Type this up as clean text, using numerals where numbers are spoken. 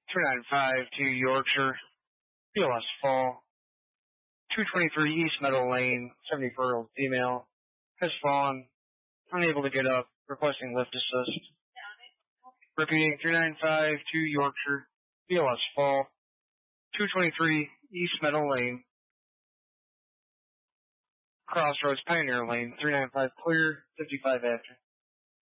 295 to Yorkshire, BLS Fall. 223 East Meadow Lane, 74-year-old female, has fallen, unable to get up, requesting lift assist. Repeating, 395 to Yorkshire, BLS Fall. 223 East Meadow Lane, Crossroads Pioneer Lane, 395 clear, 55 after.